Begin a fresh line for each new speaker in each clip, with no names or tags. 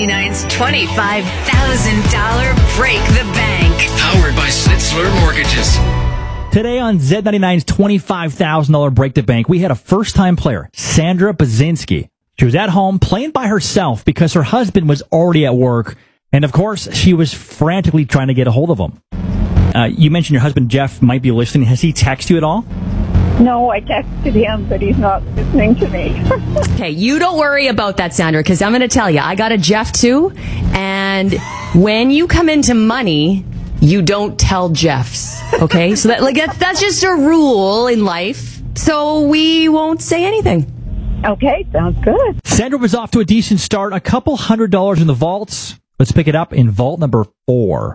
Z99's $25,000 Break the Bank.
Powered by Sitzler Mortgages.
Today on Z99's $25,000 Break the Bank, we had a first-time player, Sandra Bazinski. She was at home playing by herself because her husband was already at work. And, of course, she was frantically trying to get a hold of him. You mentioned your husband, Jeff, might be listening. Has he texted you at all?
No, I texted him, but he's not listening to me.
Okay, you don't worry about that, Sandra, because I'm going to tell you, I got a Jeff too, and when you come into money, you don't tell Jeffs, okay? So that's just a rule in life, so we won't say anything.
Okay, sounds good.
Sandra was off to a decent start, a couple $100 in the vaults. Let's pick it up in vault number 4.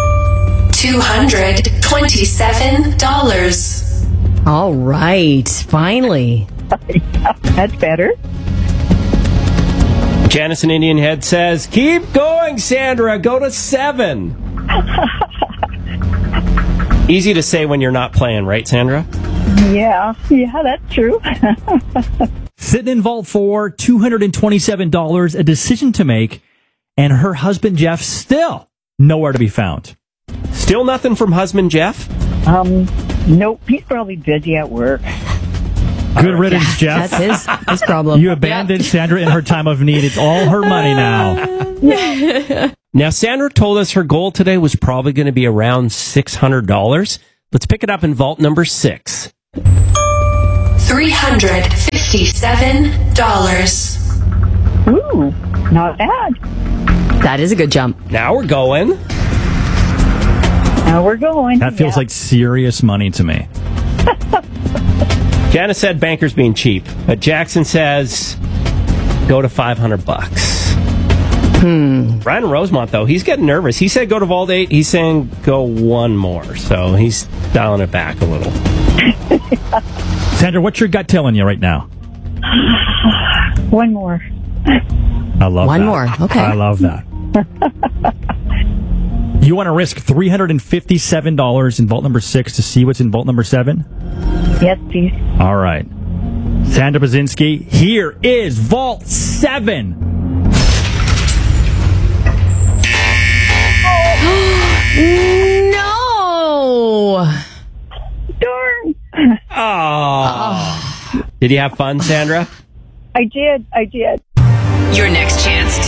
$227.
All right, finally.
That's better.
Janice in Indian Head says, keep going, Sandra. Go to 7. Easy to say when you're not playing, right, Sandra?
Yeah, that's true.
Sitting in vault 4, $227, a decision to make, and her husband, Jeff, still nowhere to be found.
Still nothing from husband Jeff?
Nope, he's probably busy at work.
Good riddance, Jeff.
That's his problem.
You abandoned Sandra in her time of need. It's all her money now.
Now, Sandra told us her goal today was probably going to be around $600. Let's pick it up in vault number 6.
$357.
Ooh, not bad.
That is a good jump.
Now we're going.
Now we're going.
That feels like serious money to me.
Janice said bankers being cheap, but Jackson says go to $500. Brian Rosemont, though, he's getting nervous. He said go to vault 8. He's saying go one more, so he's dialing it back a little.
Sandra, what's your gut telling you right now?
One more.
I love
One
that.
more, okay.
I love that. You want to risk $357 in vault number 6 to see what's in vault number 7?
Yes, please.
All right. Sandra Bazinski, here is vault 7.
No!
Darn.
Oh. Did you have fun, Sandra?
I did.
Your next chance